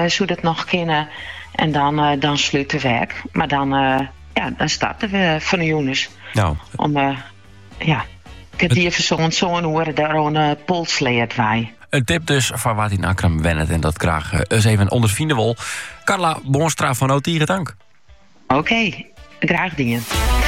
zou dat nog kennen. En dan sluit de werk. Maar dan starten we van de jongens. Nou. Ik heb die even zo'n horen daar een polsleert wij. Een tip dus van wat in Akram wennet. En dat graag eens even onder vrienden wol. Carla Boonstra van Otieren, dank. Oké, graag dingen.